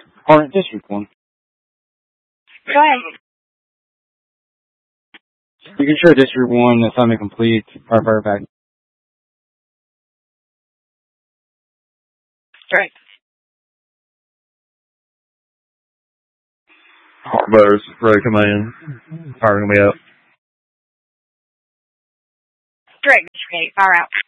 Current District 1. Go ahead. You can show District 1 assignment complete. Fire back. Correct. Harbors, road command. Firing me up. Correct. Fire out.